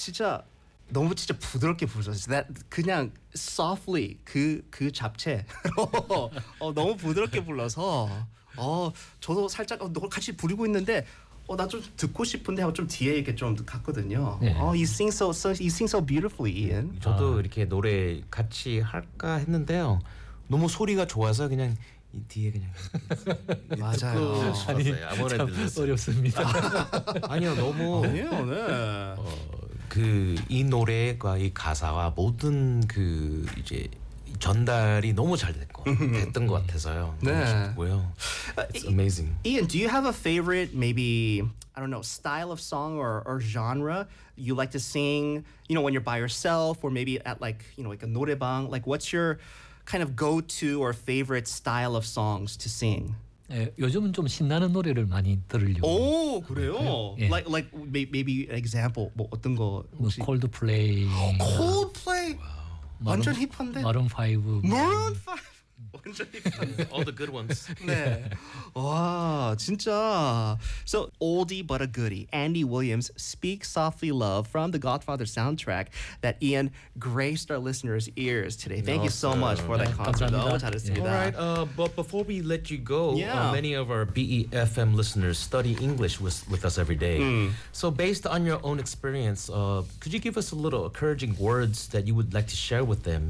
진짜 너무 진짜 부드럽게 부르셨어요. 그냥 softly 그 잡채 너무 부드럽게 불러서 저도 살짝 너 같이 부르고 있는데 나 좀 듣고 싶은데 하고 좀 뒤에 이렇게 좀 갔거든요. 네. You sing so beautifully, Ian. 저도 이렇게 노래 같이 할까 했는데요. 너무 소리가 좋아서 그냥 이 뒤에 그냥 맞아요. 아무래도 어렵습니다. 아니요 너무 아니에요, 네. 그 이 노래가 이 가사와 모든 그 이제 전달이 너무 잘 됐던 것 같아서요. 네. 너무 좋고요. It's amazing. Ian, do you have a favorite, maybe, I don't know, style of song or genre you like to sing, when you're by yourself or maybe at like a 노래방? Like, what's your kind of go-to or favorite style of songs to sing? 예, 요즘은 좀 신나는 노래를 많이 들으려고. 오, 그래요? 예. Like maybe an example, 뭐 어떤 거 뭐 혹시? 콜드플레이, Coldplay. 완전 힙한데? 마룬 5. Maroon 5. 완전 힙한데. All the good ones. 네. 와, 진짜. So, oldie but a goodie. Andy Williams, Speak Softly Love from the Godfather soundtrack that Ian graced our listeners' ears today. Thank you so much for that concert. 감사합니다. 너무 잘했습니다. All right, but before we let you go, Yeah. many of our BEFM listeners study English with us every day. So based on your own experience, could you give us a little encouraging words that you would like to share with them